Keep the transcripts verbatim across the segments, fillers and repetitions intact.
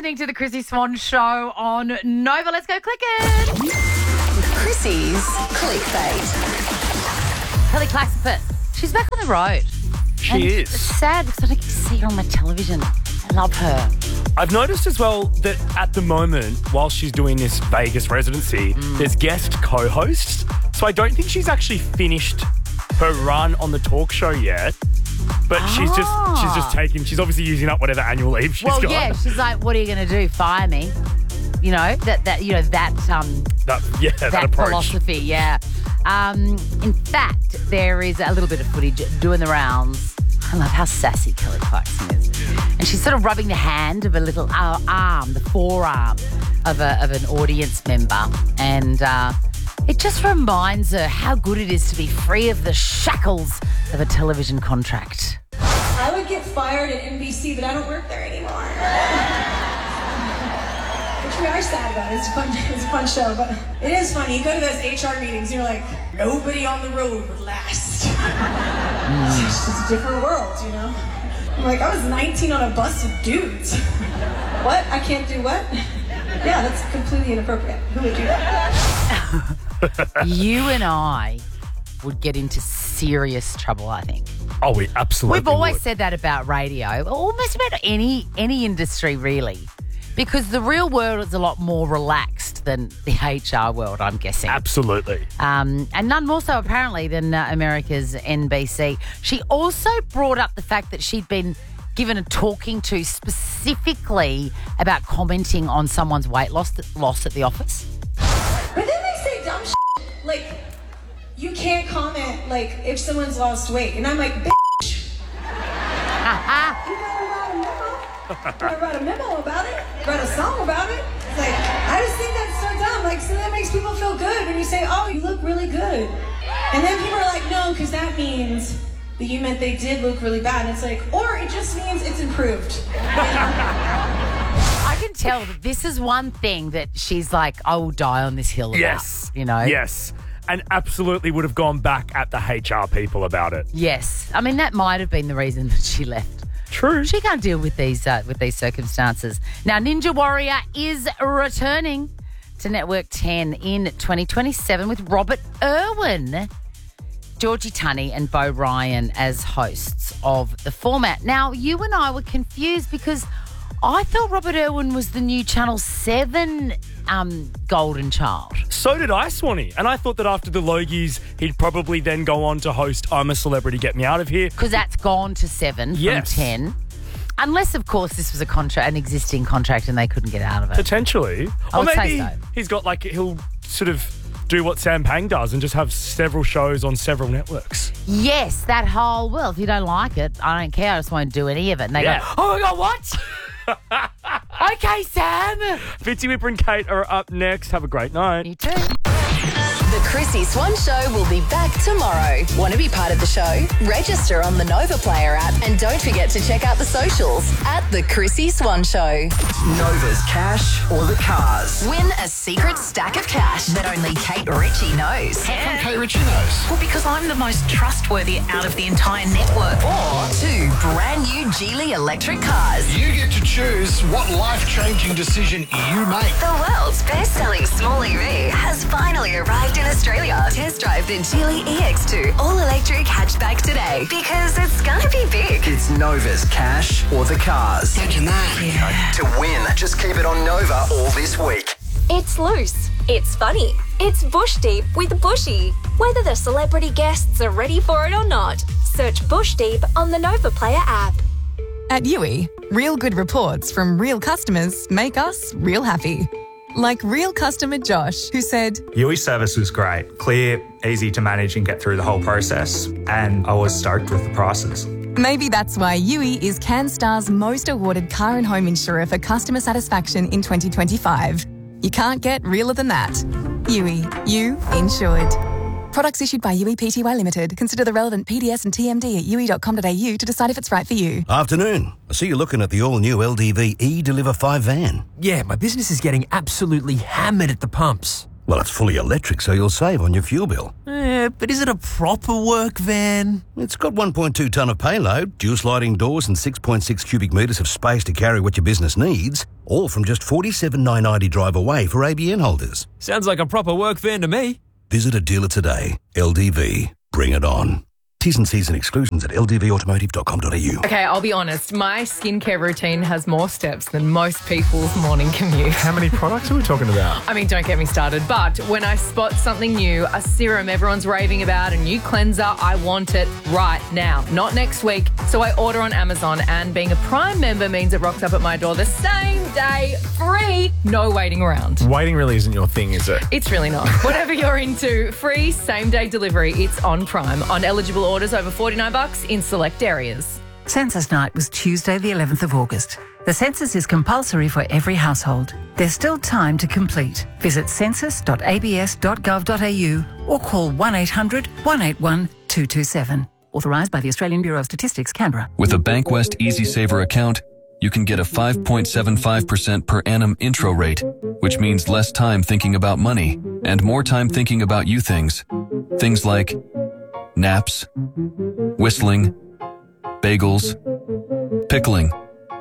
listening to the Chrissy Swan Show on Nova. Let's go click it. Chrissy's Clickbait. Kelly Clarkson, she's back on the road. She and is. It's sad because I don't get to see her on my television. I love her. I've noticed as well that at the moment, while she's doing this Vegas residency, mm. there's guest co-hosts. So I don't think she's actually finished her run on the talk show yet. But ah. she's just she's just taking, she's obviously using up whatever annual leave she's well, got. Well, yeah, she's like, what are you going to do? Fire me? You know, that, that you know, that, um, that, yeah, that, that approach. philosophy, yeah. Um, in fact, there is a little bit of footage doing the rounds. I love how sassy Kelly Clarkson is. And she's sort of rubbing the hand of a little uh, arm, the forearm of a of an audience member. And uh, it just reminds her how good it is to be free of the shackles of a television contract. I would get fired at N B C, but I don't work there anymore. Which we are sad about. It's a fun, it's a fun show, but it is funny. You go to those H R meetings, and you're like, nobody on the road would last. Mm. It's just a different world, you know? I'm like, I was nineteen on a bus with dudes. What? I can't do what? Yeah, that's completely inappropriate. Who would do that? You and I would get into serious trouble, I think. Oh, we absolutely We've always would. said that about radio, almost about any any industry, really. Because the real world is a lot more relaxed than the H R world, I'm guessing. Absolutely. Um, and none more so, apparently, than uh, America's N B C. She also brought up the fact that she'd been given a talking to specifically about commenting on someone's weight loss, loss at the office. But then they say dumb shit. Like, you can't comment, like, if someone's lost weight. And I'm like, bitch. You better write a memo. Better write a memo about it. Write a song about it. It's like, I just think that's so dumb. Like, so that makes people feel good when you say, oh, you look really good. And then people are like, no, because that means that you meant they did look really bad. And it's like, or it just means it's improved. I can tell that this is one thing that she's like, I will die on this hill about. Yes. You know? Yes. And absolutely would have gone back at the H R people about it. Yes. I mean, that might have been the reason that she left. True. She can't deal with these uh, with these circumstances. Now, Ninja Warrior is returning to Network ten in twenty twenty-seven with Robert Irwin, Georgie Tunney and Bo Ryan as hosts of the format. Now, you and I were confused because I thought Robert Irwin was the new Channel seven um, golden child. So did I, Swanee. And I thought that after the Logies, he'd probably then go on to host I'm a Celebrity, Get Me Out of Here. Because that's gone to seven yes. from ten. Unless, of course, this was a contract, an existing contract and they couldn't get out of it. Potentially. I or would maybe say so. He's got like, he'll sort of do what Sam Pang does and just have several shows on several networks. Yes, that whole, well, if you don't like it, I don't care, I just won't do any of it. And they Yeah. go, oh my God, what? Okay, Sam. Fitzy, Whipper and Kate are up next. Have a great night. You too. The Chrissy Swan Show will be back tomorrow. Want to be part of the show? Register on the Nova Player app and don't forget to check out the socials at The Chrissy Swan Show. Nova's Cash or the Cars. Win a secret stack of cash that only Kate Ritchie knows. How come Kate Ritchie knows? Well, because I'm the most trustworthy out of the entire network. Or two brand new Geely electric cars. You get to choose what life-changing decision you make. The world's best-selling small E V has finally arrived in Australia. Test drive the Geely E X two all-electric hatchback today because it's gonna be big. It's Nova's Cash or the Cars. Imagine that. Yeah. To win, just keep it on Nova all this week. It's loose. It's funny. It's Bush Deep with Bushy. Whether the celebrity guests are ready for it or not, search Bush Deep on the Nova Player app. At Yui, real good reports from real customers make us real happy. Like real customer Josh, who said, Yui's service was great, clear, easy to manage and get through the whole process, and I was stoked with the prices. Maybe that's why Yui is CanStar's most awarded car and home insurer for customer satisfaction in twenty twenty-five. You can't get realer than that. Yui, you insured. Products issued by Yui Pty Limited. Consider the relevant P D S and T M D at yui dot com dot a u to decide if it's right for you. Afternoon. I see you're looking at the all-new L D V E Deliver five van. Yeah, my business is getting absolutely hammered at the pumps. Well, it's fully electric, so you'll save on your fuel bill. Yeah, but is it a proper work van? It's got one point two tonne of payload, dual sliding doors and six point six cubic metres of space to carry what your business needs, all from just forty-seven thousand nine hundred ninety drive away for A B N holders. Sounds like a proper work van to me. Visit a dealer today. L D V. Bring it on. T's and C's and exclusions at l d v automotive dot com dot a u. Okay, I'll be honest. My skincare routine has more steps than most people's morning commute. How many products are we talking about? I mean, don't get me started. But when I spot something new, a serum everyone's raving about, a new cleanser, I want it right now, not next week. So I order on Amazon, and being a Prime member means it rocks up at my door the same day, free, no waiting around. Waiting really isn't your thing, is it? It's really not. Whatever you're into, free same-day delivery. It's on Prime. On eligible orders over forty-nine bucks in select areas. Census night was Tuesday the eleventh of August. The census is compulsory for every household. There's still time to complete. Visit census dot a b s dot gov dot a u or call one eight hundred one eight one two two seven. Authorised by the Australian Bureau of Statistics, Canberra. With a Bankwest EasySaver account, you can get a five point seven five percent per annum intro rate, which means less time thinking about money and more time thinking about you things. Things like naps, whistling, bagels, pickling,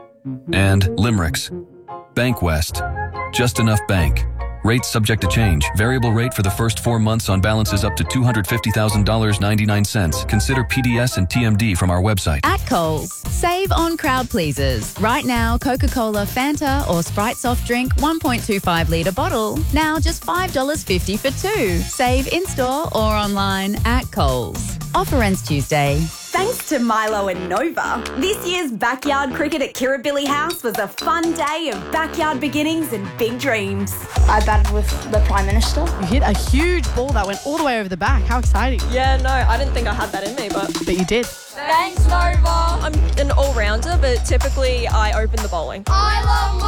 and limericks. Bankwest. Just enough bank. Rates subject to change. Variable rate for the first four months on balances up to two hundred fifty thousand dollars and ninety-nine cents. Consider P D S and T M D from our website. At Coles, save on crowd pleasers. Right now, Coca-Cola, Fanta or Sprite soft drink, one point two five litre bottle. Now just five dollars fifty for two. Save in-store or online at Coles. Offer ends Tuesday. Thanks to Milo and Nova, this year's backyard cricket at Kirribilli House was a fun day of backyard beginnings and big dreams. I batted with the Prime Minister. You hit a huge ball that went all the way over the back. How exciting. Yeah, no, I didn't think I had that in me, but... But you did. Thanks, Nova. I'm an all-rounder, but typically I open the bowling. I love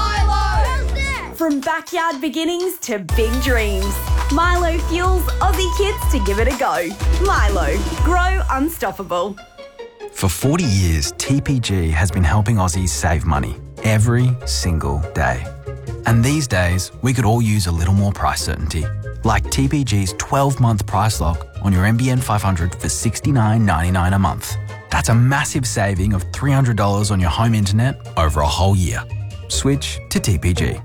Milo! From backyard beginnings to big dreams, Milo fuels Aussie kids to give it a go. Milo, grow unstoppable. For forty years, T P G has been helping Aussies save money every single day. And these days, we could all use a little more price certainty, like T P G's twelve-month price lock on your N B N five hundred for sixty-nine ninety-nine a month. That's a massive saving of three hundred dollars on your home internet over a whole year. Switch to T P G.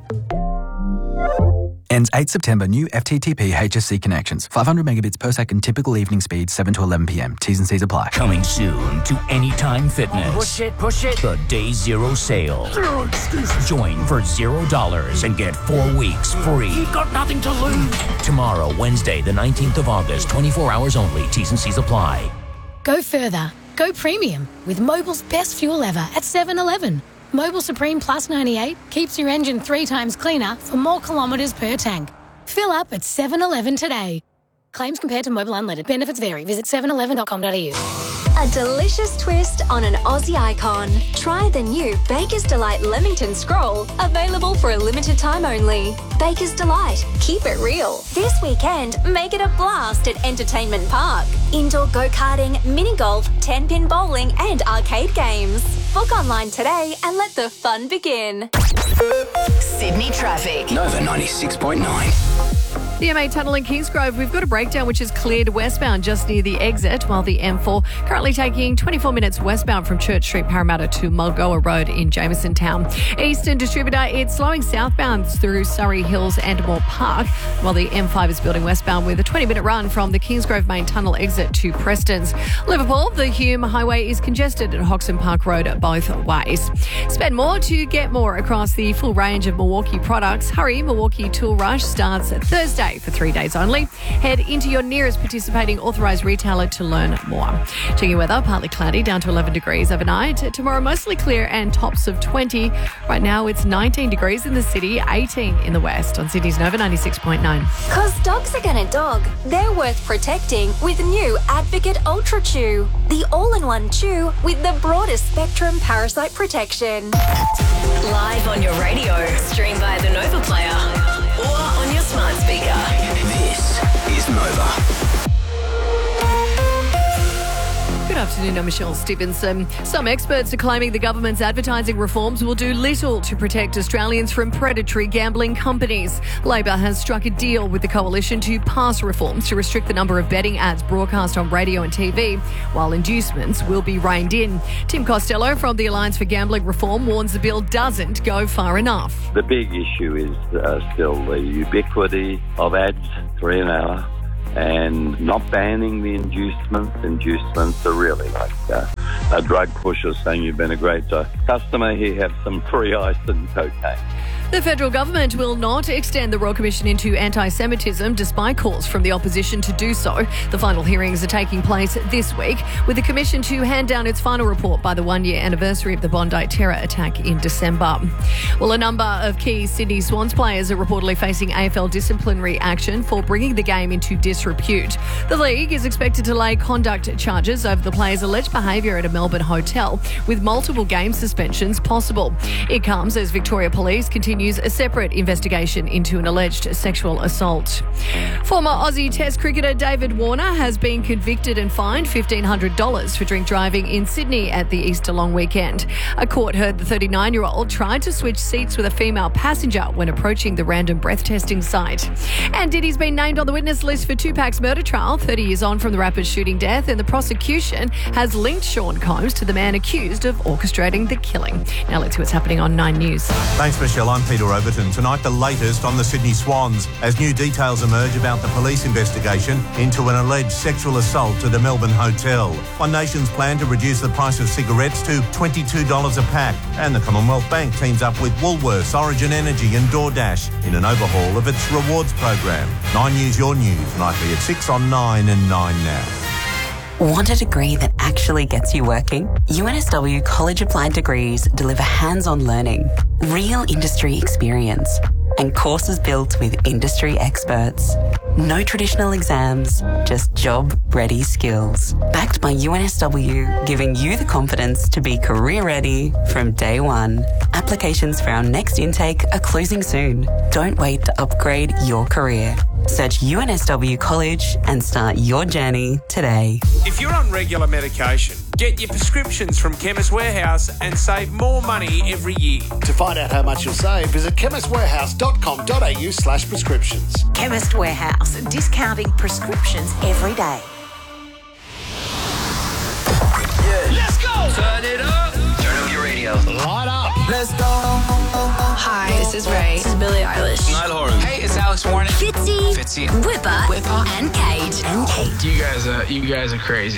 Ends eighth September. New F T T P H S C connections. five hundred megabits per second. Typical evening speed. seven to eleven p m. T's and C's apply. Coming soon to Anytime Fitness. Push it, push it. The Day Zero Sale. Zero excuses. Join for zero dollars and get four weeks free. You've got nothing to lose. Tomorrow, Wednesday, the nineteenth of August. twenty-four hours only. T's and C's apply. Go further. Go premium with Mobil's best fuel ever at seven eleven. Mobil Supreme Plus ninety-eight keeps your engine three times cleaner for more kilometres per tank. Fill up at seven eleven today. Claims compared to Mobil Unleaded. Benefits vary. Visit seven eleven dot com dot a u. A delicious twist on an Aussie icon. Try the new Baker's Delight Leamington Scroll, available for a limited time only. Baker's Delight. Keep it real. This weekend, make it a blast at Entertainment Park. Indoor go-karting, mini-golf, ten-pin bowling and arcade games. Book online today and let the fun begin. Sydney traffic. Nova ninety-six point nine. The M eight tunnel in Kingsgrove, we've got a breakdown which is cleared westbound just near the exit, while the M four currently taking twenty-four minutes westbound from Church Street, Parramatta to Mulgoa Road in Jameson Town. Eastern Distributor, it's slowing southbound through Surrey Hills and Moore Park, while the M five is building westbound with a twenty-minute run from the Kingsgrove main tunnel exit to Preston's. Liverpool, the Hume Highway is congested at Hoxton Park Road both ways. Spend more to get more across the full range of Milwaukee products. Hurry, Milwaukee Tool Rush starts Thursday for three days only. Head into your nearest participating authorised retailer to learn more. Checking your weather, partly cloudy, down to eleven degrees overnight. Tomorrow, mostly clear and tops of twenty. Right now, it's nineteen degrees in the city, eighteen in the west. On Sydney's Nova ninety-six point nine. Cause dogs are gonna dog. They're worth protecting with new Advocate Ultra Chew. The all-in-one chew with the broadest spectrum parasite protection. Live on your radio, stream via the Nova Player or on your smart speaker. This is Nova. Good afternoon, I'm Michelle Stevenson. Some experts are claiming the government's advertising reforms will do little to protect Australians from predatory gambling companies. Labor has struck a deal with the coalition to pass reforms to restrict the number of betting ads broadcast on radio and T V, while inducements will be reined in. Tim Costello from the Alliance for Gambling Reform warns the bill doesn't go far enough. The big issue is uh, still the ubiquity of ads, three an hour, and not banning the inducements. Inducements are really like uh, a drug pusher saying you've been a great uh, customer, here have some free ice and cocaine. The federal government will not extend the Royal Commission into anti-Semitism despite calls from the opposition to do so. The final hearings are taking place this week, with the commission to hand down its final report by the one-year anniversary of the Bondi terror attack in December. Well, a number of key Sydney Swans players are reportedly facing A F L disciplinary action for bringing the game into disrepute. The league is expected to lay conduct charges over the players' alleged behaviour at a Melbourne hotel, with multiple game suspensions possible. It comes as Victoria Police continue a separate investigation into an alleged sexual assault. Former Aussie Test cricketer David Warner has been convicted and fined fifteen hundred dollars for drink driving in Sydney at the Easter long weekend. A court heard the thirty-nine-year-old tried to switch seats with a female passenger when approaching the random breath testing site. And Diddy's been named on the witness list for Tupac's murder trial, thirty years on from the rapper's shooting death, and the prosecution has linked Sean Combs to the man accused of orchestrating the killing. Now let's see what's happening on Nine News. Thanks, Michelle. I'm Peter Overton. Tonight, the latest on the Sydney Swans as new details emerge about the police investigation into an alleged sexual assault at a Melbourne hotel. One Nation's plan to reduce the price of cigarettes to twenty-two dollars a pack. And the Commonwealth Bank teams up with Woolworths, Origin Energy and DoorDash in an overhaul of its rewards program. Nine News, your news, nightly at six on nine and nine now. Want a degree that actually gets you working? U N S W College Applied Degrees deliver hands-on learning, real industry experience, and courses built with industry experts. No traditional exams, just job-ready skills. Backed by U N S W, giving you the confidence to be career-ready from day one. Applications for our next intake are closing soon. Don't wait to upgrade your career. Search U N S W College and start your journey today. If you're on regular medication, get your prescriptions from Chemist Warehouse and save more money every year. To find out how much you'll save, visit chemist warehouse dot com dot a u slash prescriptions. Chemist Warehouse, discounting prescriptions every day. Yeah. Let's go! Turn it up! Turn up your radio. Light up! Let's go! Hi, this is Ray. This is Billie Eilish. Niall Horan. Hey, it's Alex Warren. Fitzy. Fitzy. Whipper. Whipper. And Cage. And Kate. You guys are, you guys are crazy.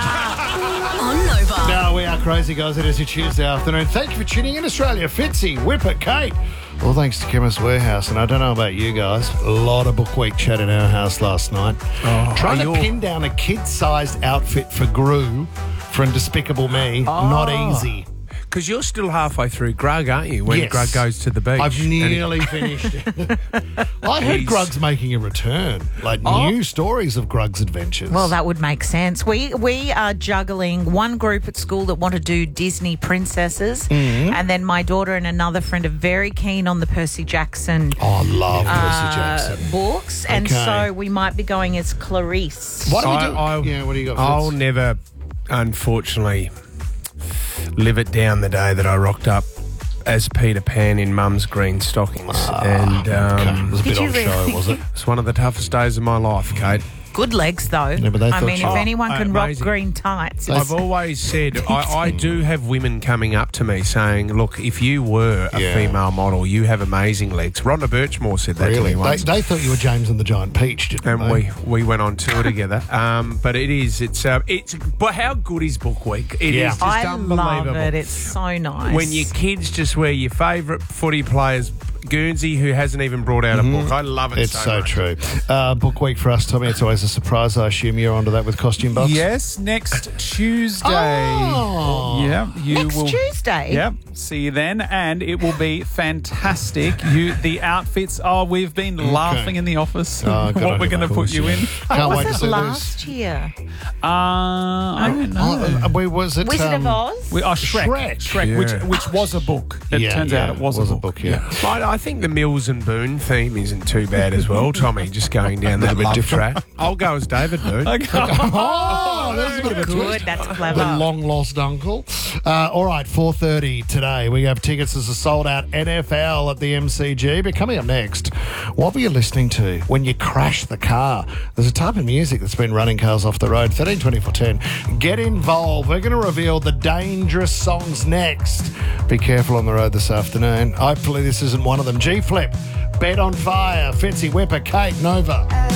On Nova. No, we are crazy, guys. It is a Tuesday afternoon. Thank you for tuning in, Australia. Fitzy, Whipper, Kate. All thanks to Chemist Warehouse. And I don't know about you guys, a lot of book week chat in our house last night. Oh, Trying to pin down a kid-sized outfit for Gru from Despicable Me. Oh. Not easy. Because you're still halfway through Grug, aren't you? When Yes. Grug goes to the beach. I've nearly he- finished it. I heard He's- Grug's making a return. Like Oh. new stories of Grug's adventures. Well, that would make sense. We we are juggling one group at school that want to do Disney princesses, Mhm. and then my daughter and another friend are very keen on the Percy Jackson. Oh, I love uh, Percy Jackson. books, and Okay. so we might be going as Clarice. What do we I- do? I- yeah, what do you got? I'll Fitz? never, unfortunately, live it down the day that I rocked up as Peter Pan in Mum's green stockings. and um, okay. It was a bit Did you on show, really? was it? It's one of the toughest days of my life, Kate. Good legs, though. Yeah, but they I thought mean, you- if Oh, anyone can amazing. rock green tights, I've it's always said, I, I do have women coming up to me saying, look, if you were a Yeah. female model, you have amazing legs. Rhonda Birchmore said that Really? to me They, once. they thought you were James and the Giant Peach, didn't and they? we, we went on tour together. Um, but it is, it's, uh, it's, but how good is Book Week? It is Yeah. just I unbelievable. love it. It's so nice. When your kids just wear your favourite footy players, Guernsey, who hasn't even brought out a book. I love it It's so, so much. true. Uh, book week for us, Tommy. It's always a surprise. I assume you're onto that with Costume Box? Yes, next Tuesday. Oh. Yeah, you Next will. Tuesday? Yep. See you then, and it will be fantastic. You, the outfits. Oh, we've been laughing in the office. Oh, God, what I we're going to of put course, you yeah. in. Can't wait was to it see last year? Uh, I don't know. those. Oh, uh, where was it? Wizard of um, Oz? We, oh, Shrek. Shrek. Shrek, Yeah. which which was a book. It Yeah, turns yeah, out it was, a book. yeah. But I think the Mills and Boone theme isn't too bad as well, Tommy, just going down that bit love different. track. I'll go as David Boone. Okay. Oh, Oh, that was a bit of a Good, twist. that's clever. The long-lost uncle. Uh, all right, four thirty today. We have tickets as a sold-out N F L at the M C G. But coming up next, what were you listening to when you crashed the car? There's a type of music that's been running cars off the road. thirteen twenty-four ten. Get involved. We're going to reveal the dangerous songs next. Be careful on the road this afternoon. Hopefully this isn't one of them. G-Flip, Bed on Fire, Fitzy, Whipper, Kate, Nova.